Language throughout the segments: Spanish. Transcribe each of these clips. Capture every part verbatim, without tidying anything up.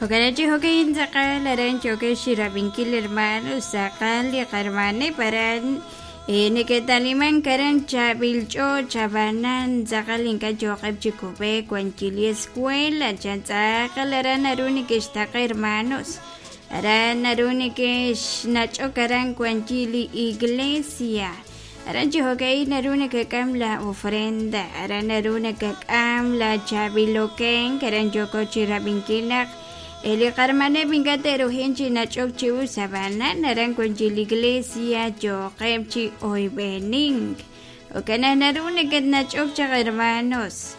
Hokarachi hokain zakal aran choke shirabinkil hermano zakal y karmane paran ene que taliman karan chabilcho chabanan zakal inka chokab chikobe cuanchili escuela chanzakal aran aruni que está hermanos aran aruni que nacho karan cuanchili iglesia aran chihokai narune que cam la ofrenda aran narune que cam la chabiloken karan choko chirabinkinak Eli karmane bingatero hinchi na chokchi usabana naran konchi iglesia chokemchi hoy bening. Okana narune que na chokcha hermanos.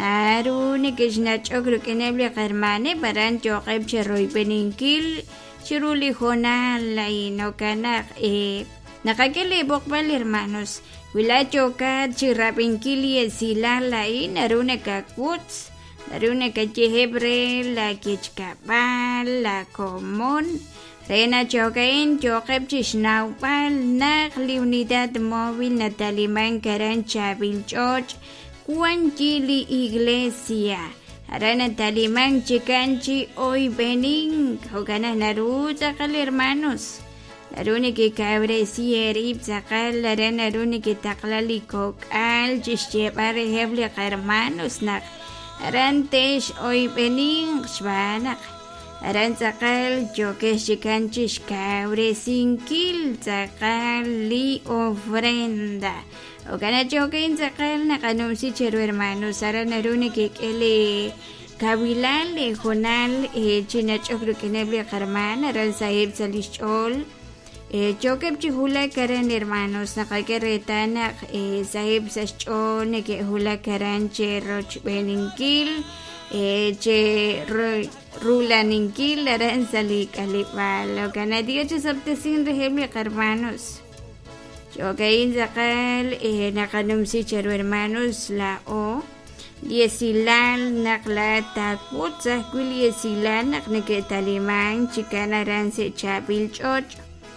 Narune que na chokro que neble karmane baran chokemchi hoy beningkil chiruli honal la inokana eh nakakele bokbal hermanos. Wila chokat chirabinkili esila la narune kakuts. Narune kachihebre la kichkabal la común rena chokain chokep chisnaupal nakli unidad móvil nataliman karan chabil choch cuanchili iglesia arana taliman chikanchi hoy bening hogana naruta kal hermanos narune que cabre sierib zakal arana narune que taklali kokal chishchepare heble hermanos nak Arantesh hoy bening shbanak aran zakal choke shikanchish kabre sinkil zakal li ofrenda ogana choke in zakal nakanumsi chero hermanos aran arune que ele kabilal e jonal e china chokru keneble karman aran sahib salishol Eh, chokep chihula karan hermanos nakakereta eh, sahib sashchone que hula karan che roch beninkil eh, che ro, rulaninkil aran salik alipalo kanadio che sabtesin reheble hermanos chokain zakal eh, nakanumsi chero hermanos la o Yesilal nakla takut sahkul yesilal nakneke taliman chikanaran se chabil choch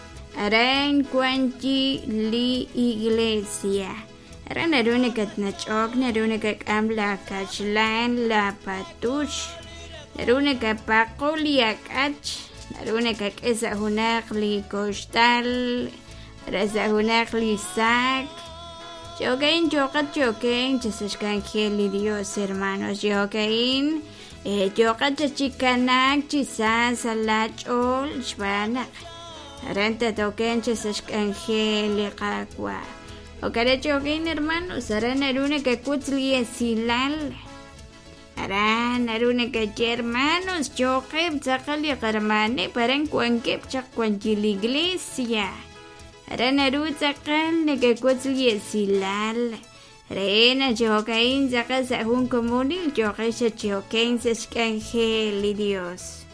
Aran cuanchi li iglesia. Aran narune kat nachok, narune kat amla kachlan la patush. Narune kat pakol yakach. Narune kat esa hunak li kostal. Rasa hunak li sak. Chokain chokat chokain chasashkan li Dios hermanos. Chokain eh, chokat chachikanak chisas alachol shbanak. Aranta toquenches angélica qua. O carecho gain hermanos, aran arune que cutzli esilal. Aran arune que hermanos, choqueb zakali carmane, paran cuanqueb chacuanchil iglesia. Aran aru zakal ne que cutzli esilal. Reina chocain zakas a un comunil, choquecha choquenses angeli Dios.